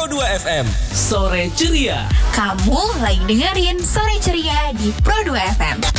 Pro 2 FM. Sore Ceria. Kamu lagi dengerin Sore Ceria di Pro 2 FM.